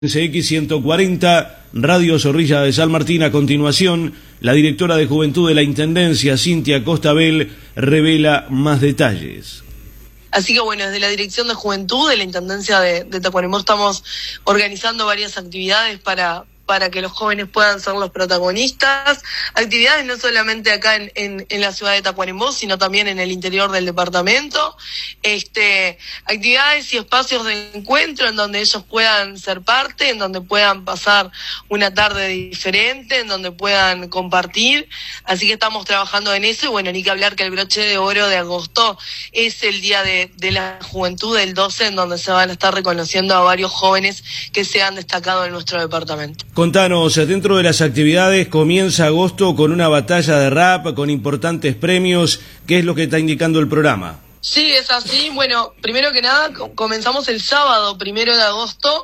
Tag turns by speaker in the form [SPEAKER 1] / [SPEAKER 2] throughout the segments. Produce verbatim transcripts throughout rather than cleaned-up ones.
[SPEAKER 1] C X ciento cuarenta, Radio Zorrilla de San Martín. A continuación, la directora de Juventud de la Intendencia, Cintia Costabel, revela más detalles.
[SPEAKER 2] Así que bueno, desde la Dirección de Juventud de la Intendencia de, de Tacuarembó estamos organizando varias actividades para... para que los jóvenes puedan ser los protagonistas, actividades no solamente acá en, en, en la ciudad de Tacuarembó, sino también en el interior del departamento, este, actividades y espacios de encuentro en donde ellos puedan ser parte, en donde puedan pasar una tarde diferente, en donde puedan compartir, así que estamos trabajando en eso, y bueno, ni que hablar que el broche de oro de agosto es el Día de, de la Juventud, el doce, en donde se van a estar reconociendo a varios jóvenes que se han destacado en nuestro departamento.
[SPEAKER 1] Contanos, dentro de las actividades comienza agosto con una batalla de rap, con importantes premios. ¿Qué es lo que está indicando el programa?
[SPEAKER 2] Sí, es así. Bueno, primero que nada, comenzamos el sábado, primero de agosto,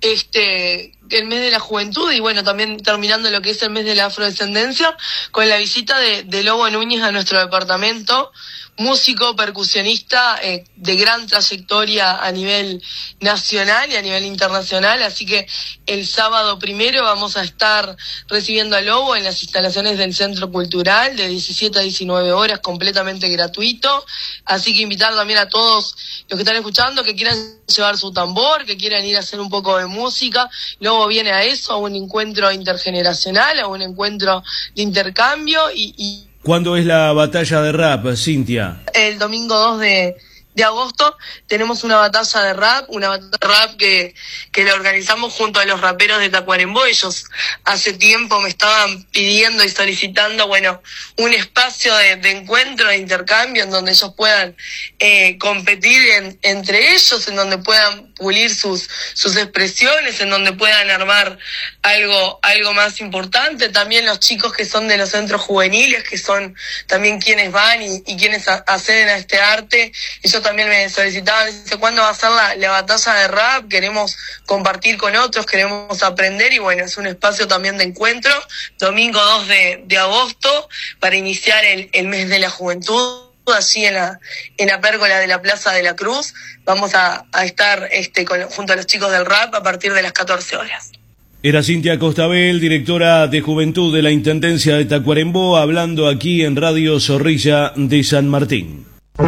[SPEAKER 2] este, el mes de la juventud, y bueno, también terminando lo que es el mes de la afrodescendencia, con la visita de, de Lobo Núñez a nuestro departamento, músico, percusionista eh, de gran trayectoria a nivel nacional y a nivel internacional, así que el sábado primero vamos a estar recibiendo a Lobo en las instalaciones del Centro Cultural de diecisiete a diecinueve horas, completamente gratuito, así que invitar también a todos los que están escuchando que quieran llevar su tambor, que quieran ir a hacer un poco de música. Lobo viene a eso, a un encuentro intergeneracional, a un encuentro de intercambio y... y
[SPEAKER 1] ¿Cuándo es la batalla de rap, Cintia?
[SPEAKER 2] El domingo dos de, de agosto tenemos una batalla de rap, una batalla de rap que, que la organizamos junto a los raperos de Tacuarembó. Ellos hace tiempo me estaban pidiendo y solicitando, bueno, un espacio de, de encuentro, de intercambio, en donde ellos puedan eh, competir en, entre ellos, en donde puedan pulir sus sus expresiones, en donde puedan armar algo algo más importante. También los chicos que son de los centros juveniles, que son también quienes van y, y quienes a, acceden a este arte, ellos también me solicitaban, dice, ¿cuándo va a ser la, la batalla de rap? Queremos compartir con otros, queremos aprender, y bueno, es un espacio también de encuentro, domingo dos de, de agosto, para iniciar el, el mes de la juventud. Allí en la en la pérgola de la Plaza de la Cruz vamos a, a estar este con, junto a los chicos del rap a partir de las catorce horas.
[SPEAKER 1] Era Cintia Costabel, directora de Juventud de la Intendencia de Tacuarembó, hablando aquí en Radio Zorrilla de San Martín.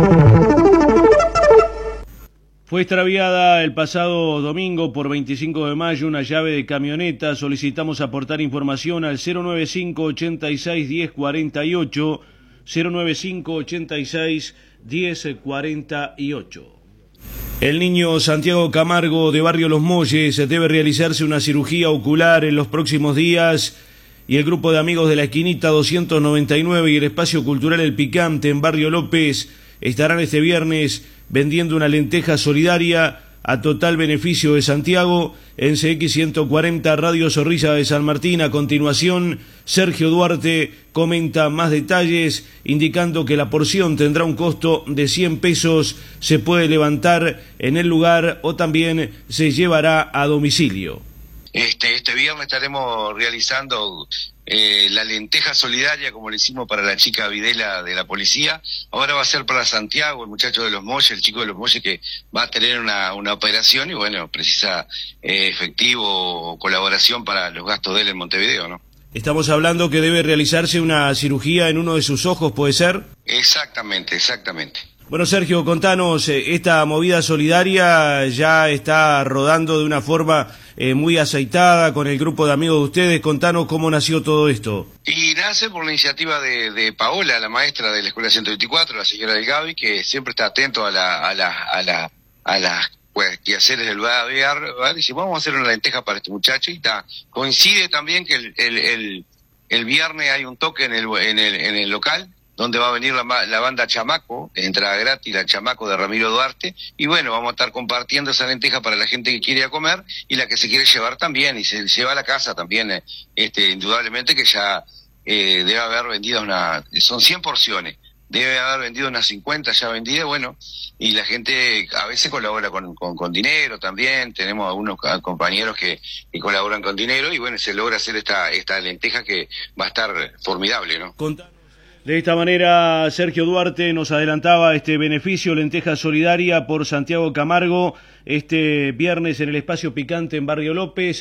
[SPEAKER 1] Fue extraviada el pasado domingo por veinticinco de mayo una llave de camioneta. Solicitamos aportar información al cero noventa y cinco, ochenta y seis, diez cuarenta y ocho, cero noventa y cinco, ochenta y seis, diez cuarenta y ocho. El niño Santiago Camargo de Barrio Los Molles debe realizarse una cirugía ocular en los próximos días, y el grupo de amigos de la Esquinita doscientos noventa y nueve y el Espacio Cultural El Picante en Barrio López estarán este viernes vendiendo una lenteja solidaria a total beneficio de Santiago en C X ciento cuarenta, Radio Zorrilla de San Martín. A continuación, Sergio Duarte comenta más detalles, indicando que la porción tendrá un costo de cien pesos, se puede levantar en el lugar o también se llevará a domicilio.
[SPEAKER 3] Este, este viernes estaremos realizando eh, la lenteja solidaria, como le hicimos para la chica Videla de la policía. Ahora va a ser para Santiago, el muchacho de Los Molles, el chico de Los Molles, que va a tener una, una operación y bueno, precisa eh, efectivo o colaboración para los gastos de él en Montevideo, ¿no?
[SPEAKER 1] Estamos hablando que debe realizarse una cirugía en uno de sus ojos, ¿puede ser?
[SPEAKER 3] Exactamente, exactamente.
[SPEAKER 1] Bueno, Sergio, contanos, esta movida solidaria ya está rodando de una forma eh, muy aceitada con el grupo de amigos de ustedes. Contanos cómo nació todo esto.
[SPEAKER 3] Y nace por la iniciativa de, de Paola, la maestra de la Escuela ciento veinticuatro, la señora del Gaby, que siempre está atento a la a la a la a las pues, quehaceres del barrio. Dice, vamos a hacer una lenteja para este muchacho, y está. Coincide también que el el, el, el viernes hay un toque en el en el en el local, donde va a venir la, la banda Chamaco, entrada gratis, la Chamaco de Ramiro Duarte, y bueno, vamos a estar compartiendo esa lenteja para la gente que quiere ir a comer, y la que se quiere llevar también, y se lleva a la casa también, eh, este, indudablemente que ya eh, debe haber vendido una, son cien porciones, debe haber vendido unas cincuenta ya vendidas, bueno, y la gente a veces colabora con, con, con dinero también, tenemos algunos compañeros que, que colaboran con dinero, y bueno, se logra hacer esta, esta lenteja que va a estar formidable, ¿no?
[SPEAKER 1] Contanos De esta manera, Sergio Duarte nos adelantaba este beneficio Lenteja Solidaria por Santiago Camargo este viernes en el Espacio Picante en Barrio López.